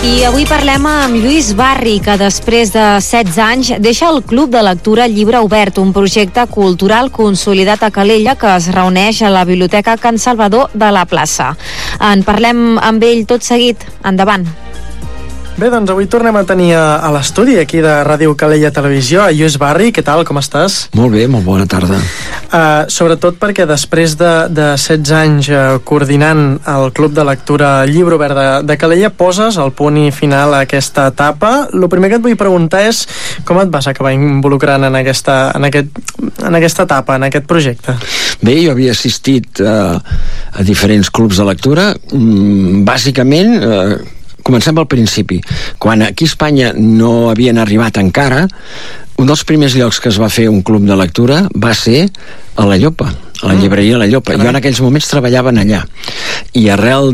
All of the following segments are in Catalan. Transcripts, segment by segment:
I avui parlem amb Lluís Barri, que després de 16 anys deixa el Club de Lectura Llibre Obert, un projecte cultural consolidat a Calella que es reuneix a la Biblioteca Can Salvador de la plaça. En parlem amb ell tot seguit. Endavant. Bé, doncs avui tornem a tenir a l'estudi aquí de Ràdio Calella Televisió a Lluís Barri. Què tal, com estàs? Molt bé, molt bona tarda. Sobretot perquè després de 16 anys coordinant el Club de Lectura Llibre Obert de Calella, poses el punt i final a aquesta etapa. El primer que et vull preguntar és com et vas acabar involucrant en aquesta etapa, en aquest projecte? Bé, jo havia assistit a diferents clubs de lectura. Bàsicament, comencem al principi. Quan aquí a Espanya no havien arribat encara, un dels primers llocs que es va fer un club de lectura va ser a la Llopa, a la llibreria La Llopa. Jo en aquells moments treballaven allà. I arrel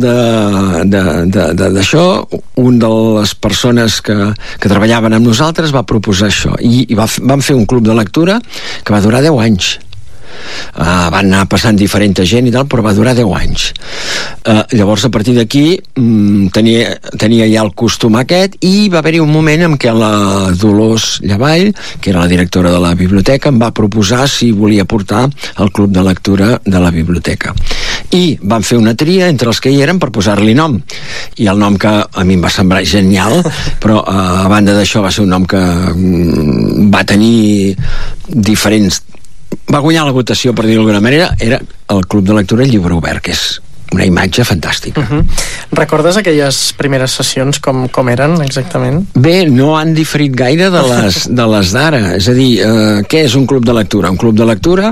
d'això, un de les persones que treballaven amb nosaltres va proposar això. I vam fer un club de lectura que va durar 10 anys. Van anar passant diferent gent i tal, però va durar 10 anys. Llavors, a partir d'aquí tenia ja el costum aquest, i va haver-hi un moment en què la Dolors Llavall, que era la directora de la biblioteca, em va proposar si volia portar el club de lectura de la biblioteca. I van fer una tria entre els que hi eren per posar-li nom. I el nom que a mi em va semblar genial, però a banda d'això va ser un nom que va tenir diferents... Va guanyar la votació, per dir-ho d'alguna manera, era el Club de Lectura Llibre Obert, que és una imatge fantàstica. Recordes aquelles primeres sessions com eren exactament? Bé, no han diferit gaire de les d'ara. És a dir, què és un club de lectura? Un club de lectura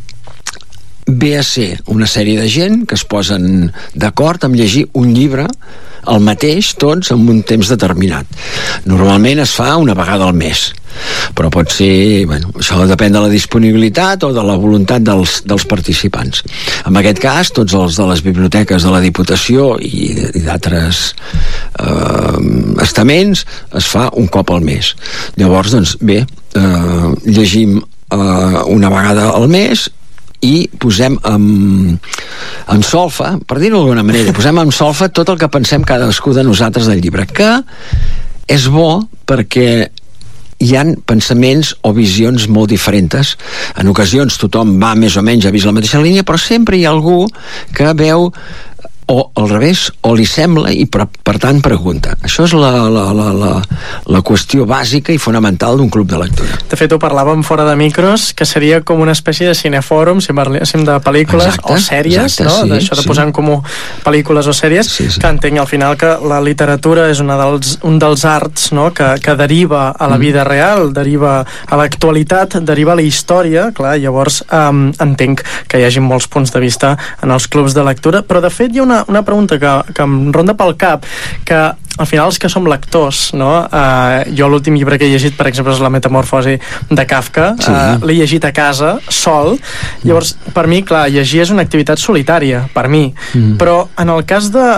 ve a ser una sèrie de gent que es posen d'acord amb llegir un llibre el mateix, tots, en un temps determinat. Normalment es fa una vegada al mes, però pot ser, bueno, això depèn de la disponibilitat o de la voluntat dels participants. En aquest cas, tots els de les biblioteques de la Diputació i d'altres estaments es fa un cop al mes. Llavors, doncs, bé, llegim una vegada al mes i posem en solfa, per dir-ho d'alguna manera, posem en solfa tot el que pensem cadascú de nosaltres del llibre, que és bo perquè hi han pensaments o visions molt diferents. En ocasions tothom va més o menys a vist la mateixa línia, però sempre hi ha algú que veu o al revés, o li sembla i per tant pregunta. Això és la qüestió bàsica i fonamental d'un club de lectura. De fet, ho parlàvem fora de micros, que seria com una espècie de cinefòrum, si parléssim de pel·lícules, exacte, o sèries, exacte, no? Sí, d'això de posar en comú pel·lícules o sèries, sí. Que entenc al final que la literatura és un dels arts, no? que deriva a la vida real, deriva a l'actualitat, deriva a la història, clar, llavors entenc que hi hagi molts punts de vista en els clubs de lectura, però de fet hi ha una pregunta que em ronda pel cap, que al final els que som lectors, no? Jo l'últim llibre que he llegit, per exemple, és La Metamorfosi de Kafka, sí. L'he llegit a casa, sol. Llavors, per mi, clar, llegir és una activitat solitària, per mi, però en el cas de